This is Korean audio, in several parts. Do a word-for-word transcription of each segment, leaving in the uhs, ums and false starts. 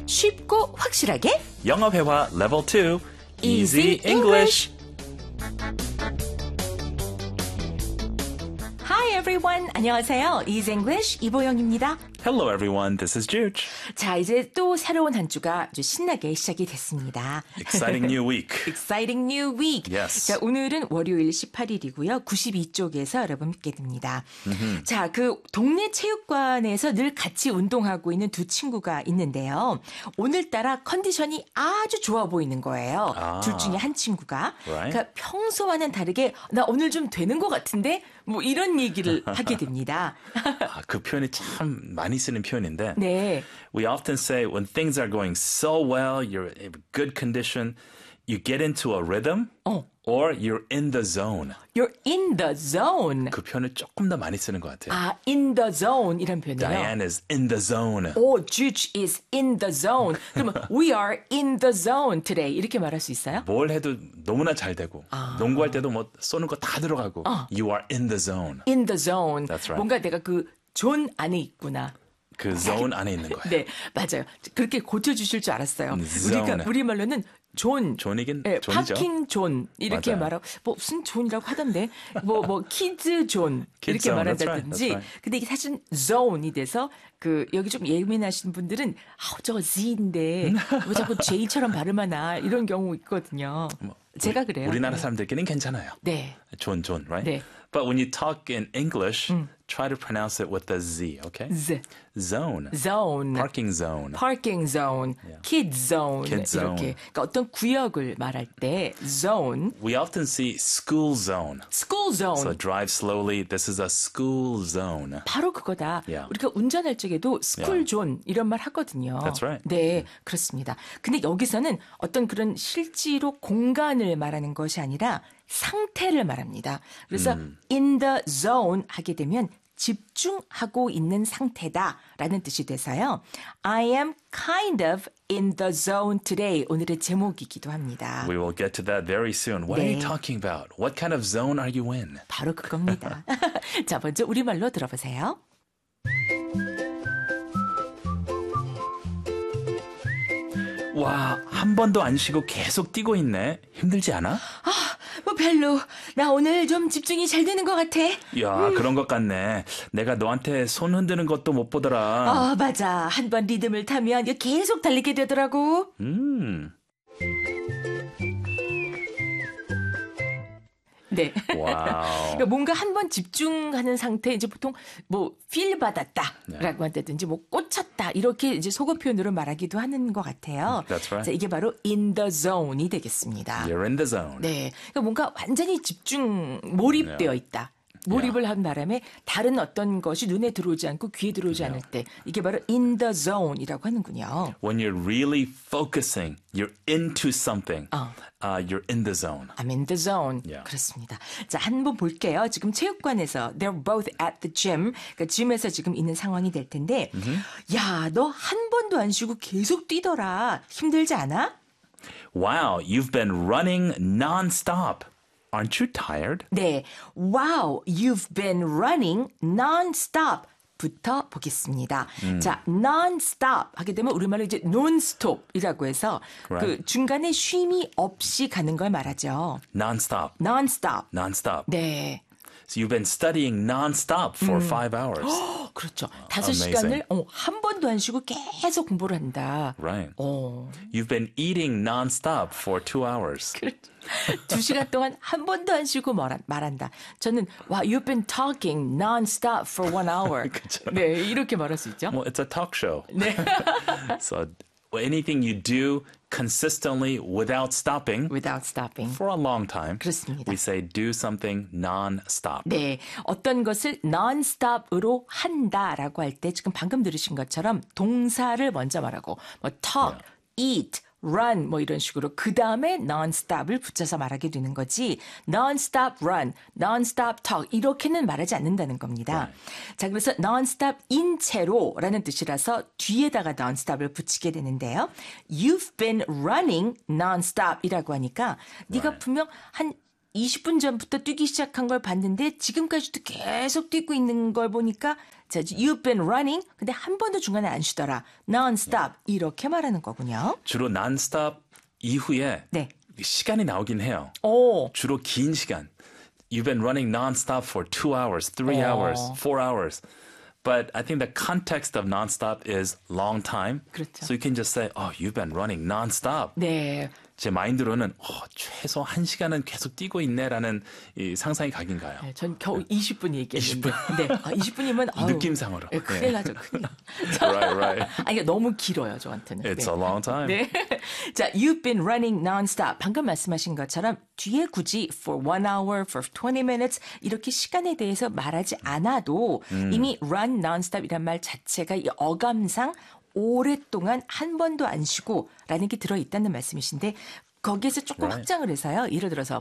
쉽고 확실하게 영어 회화 레벨 투 Easy Easy English. Hi everyone. 안녕하세요. Easy English 이보영입니다. Hello everyone, this is Juge. 자, 이제 또 새로운 한 주가 아주 신나게 시작이 됐습니다. Exciting new week. Exciting new week. Yes. 자, 오늘은 월요일 십팔 일이고요. 구십이 쪽에서 여러분 뵙게 됩니다. Mm-hmm. 자, 그 동네 체육관에서 늘 같이 운동하고 있는 두 친구가 있는데요. 오늘따라 컨디션이 아주 좋아 보이는 거예요. 아. 둘 중에 한 친구가. Right. 그러니까 평소와는 다르게 나 오늘 좀 되는 것 같은데 뭐 이런 얘기를 하게 됩니다. 아, 그 표현이 참 많이 쓰는 표현인데 네. We often say when things are going so well, you're in good condition, you get into a rhythm 어. or you're in the zone. You're in the zone. 그 표현을 조금 더 많이 쓰는 것 같아요. 아, in the zone 이런 표현이요. Diane is in the zone. 오, Juge is in the zone. 그러면 we are in the zone today 이렇게 말할 수 있어요? 뭘 해도 너무나 잘 되고 아. 농구할 때도 뭐 쏘는 거 다 들어가고 어. You are in the zone. In the zone. That's right. 뭔가 내가 그 존 안에 있구나. 그 zone 안에 있는 거예요. 네, 맞아요. 그렇게 고쳐주실 줄 알았어요. zone. 우리가 우리말로는 존, 존이긴 네, 존이죠. 파킹 존 이렇게 맞아요. 말하고 뭐 무슨 존이라고 하던데 뭐 뭐 키즈 존 Kids 이렇게 zone. 말한다든지. That's right. That's right. 근데 이게 사실 zone이 돼서 그 여기 좀 예민하신 분들은 아우 저거 Z인데 왜 자꾸 J처럼 발음하나 이런 경우 있거든요. 제가 우리, 그래요. 우리나라 네. 사람들끼리는 괜찮아요. 네. 존, 존, right? 네. But when you talk in English, try to pronounce it with the Z, okay? Z. Zone. zone. Parking zone. parking zone, kid zone, Kid zone. 이렇게 그러니까 어떤 구역을 말할 때 zone, We often see school zone. school zone. So drive slowly. This is a school zone. 바로 그거다. Yeah. 우리가 운전할 적에도 school Yeah. zone 이런 말 하거든요. That's right. 네, 그렇습니다. 근데 여기서는 어떤 그런 실제로 공간을 말하는 것이 아니라 상태를 말합니다. 그래서 음. in the zone 하게 되면 집중하고 있는 상태다라는 뜻이 돼서요. I am kind of in the zone today. 오늘의 제목이기도 합니다. We will get to that very soon. What are you 네. talking about? What kind of zone are you in? 바로 그겁니다. 자, 먼저 우리말로 들어보세요. 와, 한 번도 안 쉬고 계속 뛰고 있네. 힘들지 않아? 뭐 별로. 나 오늘 좀 집중이 잘 되는 것 같아. 야, 그런 것 같네. 내가 너한테 손 흔드는 것도 못 보더라. 아, 맞아. 한 번 리듬을 타면 계속 달리게 되더라고. 음. 네. 와우. 그러니까 뭔가 한 번 집중하는 상태, 이제 보통 뭐 필 받았다라고 한다든지 뭐 꽂혔다 이렇게 이제 속어 표현으로 말하기도 하는 것 같아요. That's right. 자, 이게 바로 in the zone이 되겠습니다. You're in the zone. 네. 그러니까 뭔가 완전히 집중 몰입되어 있다. 몰입을 한 바람에 다른 어떤 것이 눈에 들어오지 않고 귀에 들어오지 않을 때 이게 바로 in the zone이라고 하는군요. When you're really focusing, you're into something. 어. Uh, you're in the zone. I'm in the zone. Yeah. 그렇습니다. 자, 한번 볼게요. 지금 체육관에서 they're both at the gym. 그러니까 짐에서 지금 있는 상황이 될 텐데 mm-hmm. 야, 너 한 번도 안 쉬고 계속 뛰더라. 힘들지 않아? Wow, you've been running non-stop. Aren't you tired? 네. Wow, you've been running non-stop. 부터 보겠습니다. 음. 자, non-stop 하게 되면 우리말로 이제 non-stop이라고 해서 Right. 그 중간에 쉼이 없이 가는 걸 말하죠. Non-stop. non-stop. Non-stop. 네. So you've been studying non-stop for five hours. 그렇죠. 다섯 Amazing. 시간을 어, 한 번도 안 쉬고 계속 공부를 한다. Right. 어. You've been eating non-stop for two hours. 두 시간 동안 한 번도 안 쉬고 말한, 말한다. 저는 와, you've been talking non-stop for one hour. 그쵸. 네, 이렇게 말할 수 있죠. Well, it's a talk show. 네. So anything you do consistently without stopping Without stopping. for a long time, 그렇습니다. we say do something non-stop. 네, 어떤 것을 non-stop으로 한다라고 할 때 지금 방금 들으신 것처럼 동사를 먼저 말하고 뭐 talk, eat, run 뭐 이런 식으로 그 다음에 non-stop을 붙여서 말하게 되는 거지 non-stop run, non-stop talk 이렇게는 말하지 않는다는 겁니다. 네. 자, 그래서 non-stop 인 채로라는 뜻이라서 뒤에다가 non-stop을 붙이게 되는데요. You've been running non-stop이라고 하니까 네가 Right. 분명 한 이십 분 전부터 뛰기 시작한 걸 봤는데 지금까지도 계속 뛰고 있는 걸 보니까 자, you've been running. 근데 한 번도 중간에 안 쉬더라. non-stop. 이렇게 말하는 거군요. 주로 non-stop 이후에 네. 시간이 나오긴 해요. 오. 주로 긴 시간. You've been running non-stop for two hours, three 어. hours, four hours. But I think the context of non-stop is long time. 그렇죠. So you can just say, oh, you've been running non-stop. 네. 제 마인드로는 어, 최소 한 시간은 계속 뛰고 있네라는 이 상상이 가긴 가요. 네, 전 겨우 이십 분 얘기했는데. 이십 분? 네. 아, 이십 분이면 아유, 느낌상으로. 네, 큰일 네. 나죠. 큰일 나. Right, right. 아, 이게 너무 길어요, 저한테는. It's 네. a long time. 네. 자, you've been running non-stop. 방금 말씀하신 것처럼 뒤에 굳이 for one hour, for twenty minutes 이렇게 시간에 대해서 말하지 않아도 음. 이미 run non-stop이란 말 자체가 이 어감상 오랫동안 한 번도 안 쉬고 라는 게 들어있다는 말씀이신데 거기에서 조금 Right. 확장을 해서요. 예를 들어서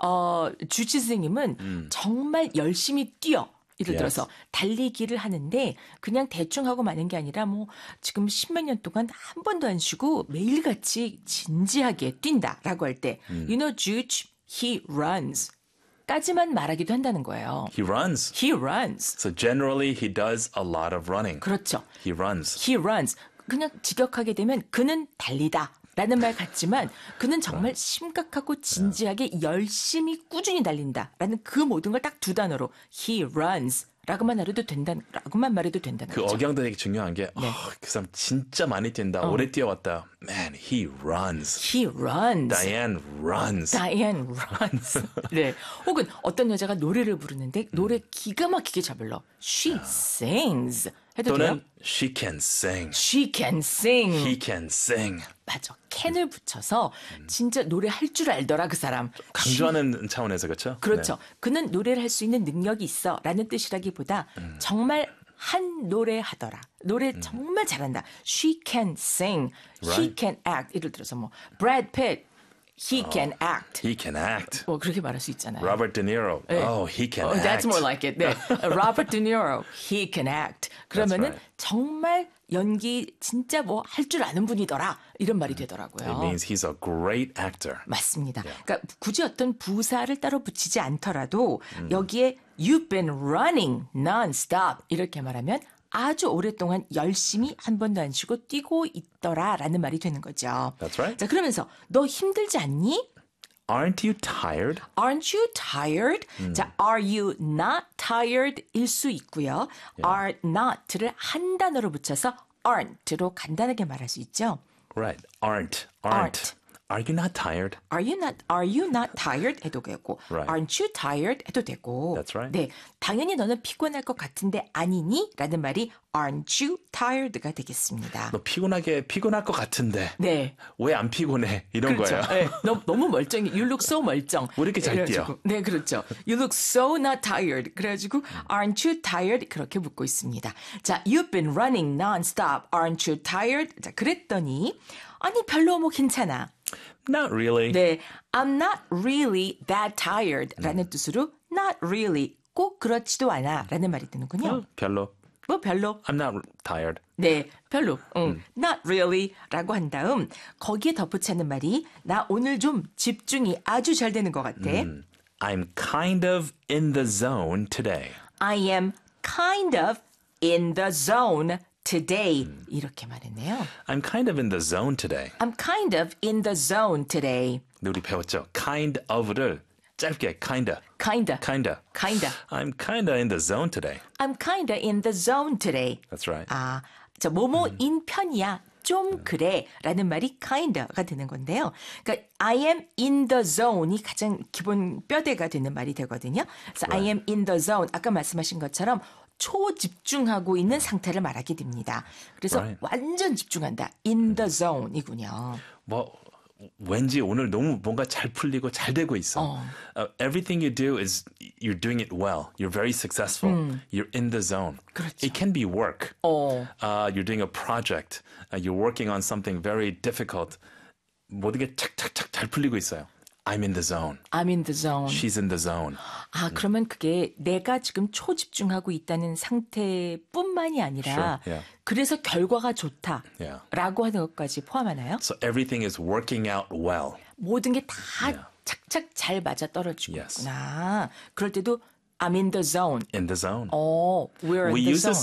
어, 주치 선생님은 음. 정말 열심히 뛰어. 예를 Yes. 들어서 달리기를 하는데 그냥 대충 하고 마는 게 아니라 뭐 지금 십몇 년 동안 한 번도 안 쉬고 매일같이 진지하게 뛴다라고 할 때 You know, Juge, he runs 까지만 말하기도 한다는 거예요. He runs. He runs. So generally he does a lot of running. 그렇죠. He runs. He runs. 그냥 직역하게 되면 그는 달리다. 라는 말 같지만 그는 정말 심각하고 진지하게 열심히 꾸준히 달린다라는 그 모든 걸 딱 두 단어로 he runs 라고만 말해도 된다는 라고만 말해도 된다는 그 거죠. 억양도 되게 중요한 게 어, 그 사람 진짜 많이 뛴다. 오래 뛰어왔다. Man, he runs. He runs. Diane runs. Diane runs. 네. 혹은 어떤 여자가 노래를 부르는데 노래 기가 막히게 잘 불러. She sings. 해도 돼요? 또는 she can sing. She can sing. He can sing. 맞아. 캔을 붙여서 진짜 노래 할 줄 알더라 그 사람. 강조하는 차원에서 그렇죠? 그렇죠. 네. 그는 노래를 할 수 있는 능력이 있어 라는 뜻이라기보다 음. 정말 한 노래 하더라. 노래 정말 잘한다. She can sing. He Right. can act. 예를 들어서 뭐 Brad Pitt. He can act. He can act. 뭐 그렇게 말할 수 있잖아요. Robert De Niro. 네. Oh, he can Oh, act. that's more like it. 네. Robert De Niro. He can act. 그러면은 right. 정말 연기 진짜 뭐 할 줄 아는 분이더라. 이런 말이 되더라고요. It means he's a great actor. 맞습니다. 그러니까 굳이 어떤 부사를 따로 붙이지 않더라도 여기에 you've been running non-stop 이렇게 말하면 아주 오랫동안 열심히 한 번도 안 쉬고 뛰고 있더라라는 말이 되는 거죠. That's right. 자, 그러면서 너 힘들지 않니? Aren't you tired? Aren't you tired? 자, are you not tired? 일 수 있고요. are not를 한 단어로 붙여서 aren't로 간단하게 말할 수 있죠. Right. Aren't. Aren't. Aren't. Are you not tired? Are you not Are you not tired? 해도 되고, Right. Aren't you tired? 해도 되고. That's right. 네, 당연히 너는 피곤할 것 같은데 아니니? 라는 말이 Aren't you tired가 되겠습니다. 너 피곤하게 피곤할 것 같은데. 네. 왜 안 피곤해? 이런 그렇죠. 거예요. 네, 너, 너무 멀쩡해. You look so 멀쩡. 왜 이렇게 잘 그래가지고, 뛰어? 네, 그렇죠. You look so not tired. 그래가지고 aren't you tired? 그렇게 묻고 있습니다. 자, you've been running non-stop. Aren't you tired? 자, 그랬더니 아니 별로 뭐 괜찮아. Not really. 네, I'm not really that tired. 라는 뜻으로 not really 꼭 그렇지도 않아. 라는 말이 되는군요. 어, 별로. 뭐 별로. I'm not tired. 네, 별로. 응. Not really 라고 한 다음 거기에 덧붙이는 말이 나 오늘 좀 집중이 아주 잘 되는 것 같아. I'm kind of in the zone today. I am kind of in the zone today. 이렇게 말했네요. I'm kind of in the zone today. I'm kind of in the zone today. 근데 우리 배웠죠? kind of를 짧게 kinda. Kinda. kinda. Kinda. I'm kinda in the zone today. I'm kinda in the zone today. That's right. 아, 자, 뭐뭐인 편이야. 좀 그래. 라는 말이 kinda가 되는 건데요. 그러니까 I am in the zone이 가장 기본 뼈대가 되는 말이 되거든요. 그래서 I am in the zone. 아까 말씀하신 것처럼 초집중하고 있는 상태를 말하게 됩니다. 그래서 Right. 완전 집중한다. in the zone이군요. 뭐 왠지 오늘 너무 뭔가 잘 풀리고 잘 되고 있어. 어. Uh, everything you do is you're doing it well. You're very successful. You're in the zone. 그렇죠. It can be work. 어. Uh, you're doing a project. Uh, you're working on something very difficult. 모든 게 착착착 잘 풀리고 있어요. I'm in the zone. I'm in the zone. She's in the zone. 아, 그러면 그게 내가 지금 초집중하고 있다는 상태뿐만이 아니라 Sure, yeah. 그래서 결과가 좋다라고 Yeah. 하는 것까지 포함하나요? So everything is working out well. 모든 게 다 착착 잘 맞아 떨어지고 Yes. 있구나. 그럴 때도 I'm in the zone. In the zone. 어, we're We in the use zone. this